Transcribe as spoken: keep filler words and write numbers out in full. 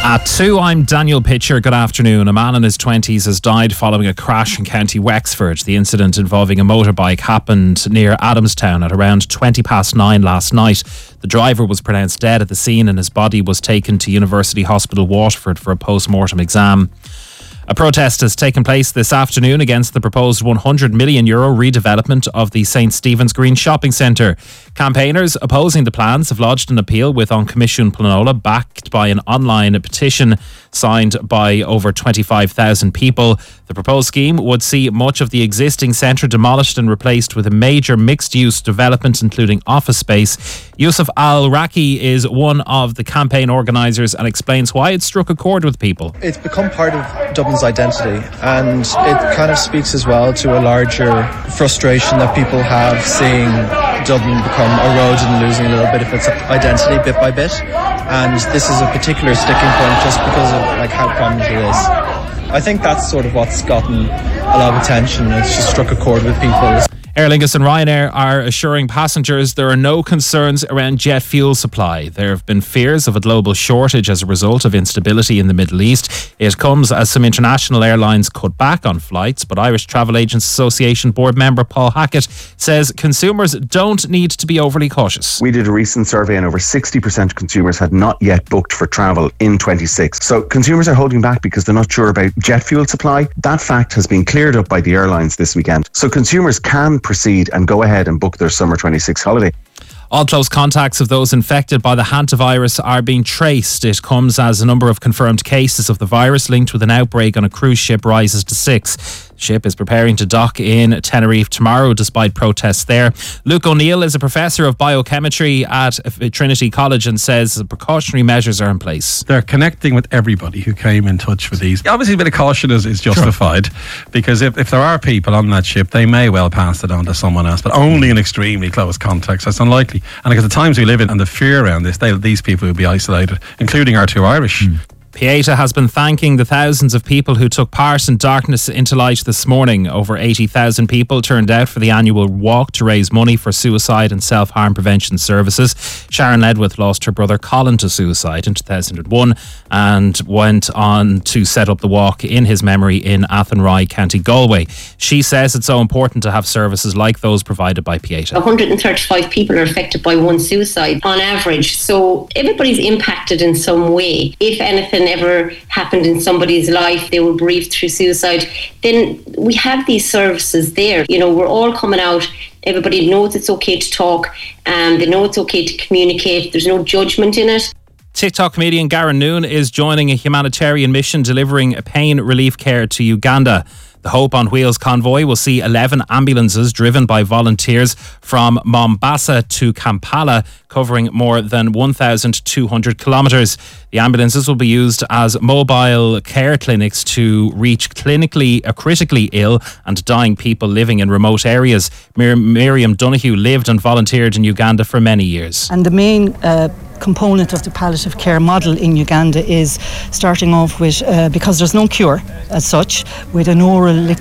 At two, I'm Daniel Pitcher. Good afternoon. A man in his twenties has died following a crash in County Wexford. The incident involving a motorbike happened near Adamstown at around twenty past nine last night. The driver was pronounced dead at the scene and his body was taken to University Hospital Waterford for a post-mortem exam. A protest has taken place this afternoon against the proposed one hundred million euro redevelopment of the St Stephen's Green shopping centre. Campaigners opposing the plans have lodged an appeal with An Comisiún Pleanála, backed by an online petition signed by over twenty-five thousand people. The proposed scheme would see much of the existing centre demolished and replaced with a major mixed-use development, including office space. Yusuf Al-Raki is one of the campaign organisers and explains why it struck a chord with people. It's become part of Dublin's identity, and it kind of speaks as well to a larger frustration that people have seeing Dublin become eroded and losing a little bit of its identity bit by bit. And this is a particular sticking point just because of like how prominent it is. I think that's sort of what's gotten a lot of attention. It's just struck a chord with people. Aer Lingus and Ryanair are assuring passengers there are no concerns around jet fuel supply. There have been fears of a global shortage as a result of instability in the Middle East. It comes as some international airlines cut back on flights, but Irish Travel Agents Association board member Paul Hackett says consumers don't need to be overly cautious. We did a recent survey and over sixty percent of consumers had not yet booked for travel in twenty-six. So consumers are holding back because they're not sure about jet fuel supply. That fact has been cleared up by the airlines this weekend. So consumers can proceed and go ahead and book their summer twenty-six holiday. All close contacts of those infected by the hantavirus are being traced. It comes as a number of confirmed cases of the virus linked with an outbreak on a cruise ship rises to six. The ship is preparing to dock in Tenerife tomorrow despite protests there. Luke O'Neill is a professor of biochemistry at Trinity College and says the precautionary measures are in place. They're connecting with everybody who came in touch with these. Obviously a bit of caution is, is justified, sure, because if, if there are people on that ship, they may well pass it on to someone else, but only in extremely close context. That's unlikely. And because the times we live in and the fear around this, they, these people will be isolated, including our two Irish. Mm. Pieta has been thanking the thousands of people who took part in Darkness into Light this morning. Over eighty thousand people turned out for the annual walk to raise money for suicide and self-harm prevention services. Sharon Ledwith lost her brother Colin to suicide in two thousand one and went on to set up the walk in his memory in Athenry, County Galway. She says it's so important to have services like those provided by Pieta. one hundred thirty-five people are affected by one suicide on average, so everybody's impacted in some way. If anything ever happened in somebody's life, they were bereaved through suicide, then we have these services there. You know, we're all coming out, everybody knows it's okay to talk and they know it's okay to communicate, there's no judgment in it. TikTok comedian Garen Noon is joining a humanitarian mission delivering pain relief care to Uganda. The Hope on Wheels convoy will see eleven ambulances driven by volunteers from Mombasa to Kampala, covering more than one thousand two hundred kilometres. The ambulances will be used as mobile care clinics to reach clinically, uh, critically ill and dying people living in remote areas. Mir- Miriam Donoghue lived and volunteered in Uganda for many years. And the main uh, component of the palliative care model in Uganda is starting off with, uh, because there's no cure as such, with an oral